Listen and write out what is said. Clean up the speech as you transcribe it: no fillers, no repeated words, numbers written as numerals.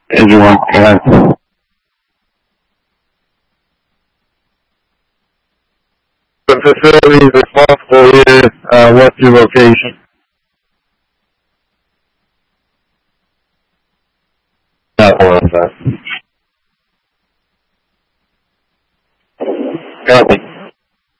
Everyone, the facility is responsible here. What's your location? Not one of that. Copy.